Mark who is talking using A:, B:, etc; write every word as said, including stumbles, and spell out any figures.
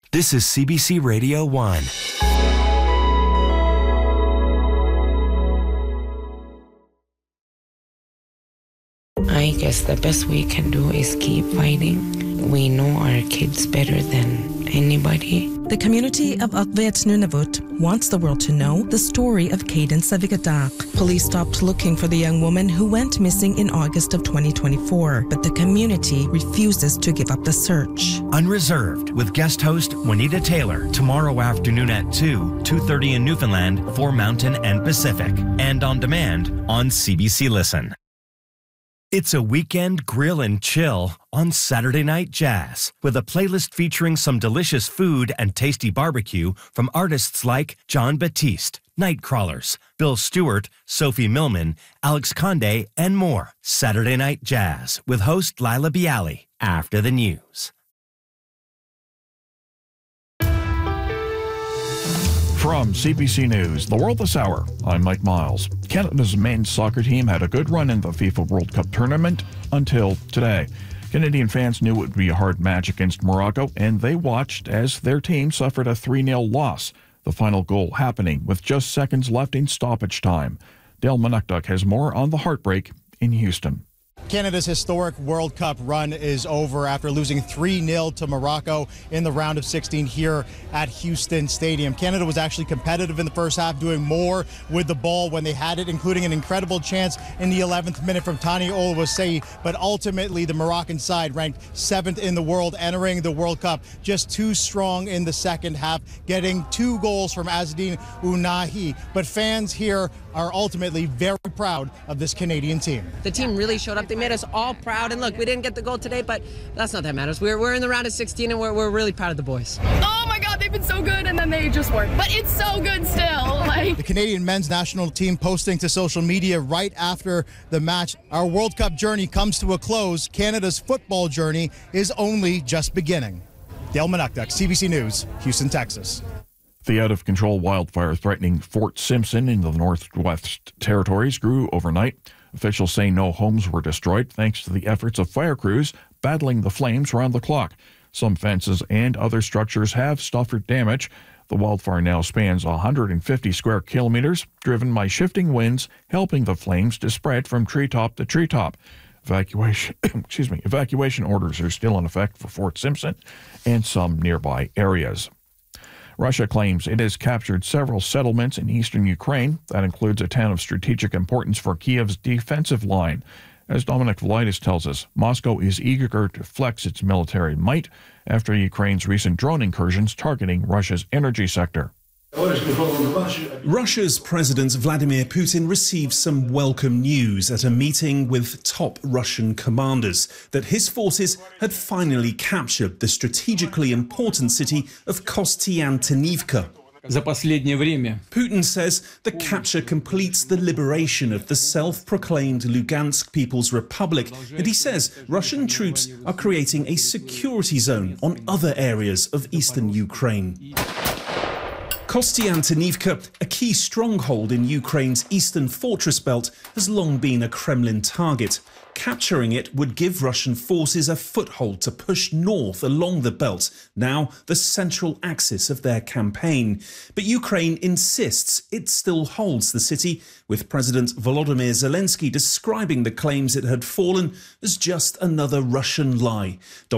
A: This is C B C Radio one.
B: I guess the best we can do is keep fighting. We know our kids better than anybody.
C: The community of Akvet Nunavut wants the world to know the story of Kaden Savigadak. Police stopped looking for the young woman who went missing in August of twenty twenty-four, but the community refuses to give up the search.
A: Unreserved with guest host Juanita Taylor tomorrow afternoon at two, two thirty in Newfoundland for Mountain and Pacific, and on demand on C B C Listen. It's a weekend grill and chill on Saturday Night Jazz with a playlist featuring some delicious food and tasty barbecue from artists like John Batiste, Nightcrawlers, Bill Stewart, Sophie Millman, Alex Conde, and more. Saturday Night Jazz with host Lila Bialy after the news.
D: From C B C News, The World This Hour, I'm Mike Miles. Canada's men's soccer team had a good run in the FIFA World Cup tournament until today. Canadian fans knew it would be a hard match against Morocco, and they watched as their team suffered a three nil loss, the final goal happening with just seconds left in stoppage time. Dale Manukduk has more on the heartbreak in Houston.
E: Canada's historic World Cup run is over after losing three nil to Morocco in the round of sixteen here at Houston Stadium. Canada was actually competitive in the first half, doing more with the ball when they had it, including an incredible chance in the eleventh minute from Tani Oluwaseyi. But ultimately, the Moroccan side ranked seventh in the world, entering the World Cup just too strong in the second half, getting two goals from Azzedine Ounahi. But fans here are ultimately very proud of this Canadian team.
F: The team really showed up. They made us all proud. And look, we didn't get the goal today, but that's not that matters. We're, we're in the round of sixteen, and we're, we're really proud of the boys.
G: Oh my God, they've been so good, and then they just weren't. But it's so good still. Like
E: the Canadian men's national team posting to social media right after the match, our World Cup journey comes to a close. Canada's football journey is only just beginning. Dale Manukduk, C B C News, Houston, Texas.
D: The out-of-control wildfire threatening Fort Simpson in the Northwest Territories grew overnight. Officials say no homes were destroyed thanks to the efforts of fire crews battling the flames around the clock. Some fences and other structures have suffered damage. The wildfire now spans one hundred fifty square kilometers, driven by shifting winds, helping the flames to spread from treetop to treetop. Evacuation, excuse me, evacuation orders are still in effect for Fort Simpson and some nearby areas. Russia claims it has captured several settlements in eastern Ukraine. That includes a town of strategic importance for Kiev's defensive line. As Dominic Velitis tells us, Moscow is eager to flex its military might after Ukraine's recent drone incursions targeting Russia's energy sector.
H: Russia's President Vladimir Putin received some welcome news at a meeting with top Russian commanders that his forces had finally captured the strategically important city of Kostiantynivka. Putin says the capture completes the liberation of the self-proclaimed Lugansk People's Republic, and he says Russian troops are creating a security zone on other areas of eastern Ukraine. Kostiantynivka, a key stronghold in Ukraine's eastern fortress belt, has long been a Kremlin target. Capturing it would give Russian forces a foothold to push north along the belt, now the central axis of their campaign. But Ukraine insists it still holds the city, with President Volodymyr Zelensky describing the claims it had fallen as just another Russian lie.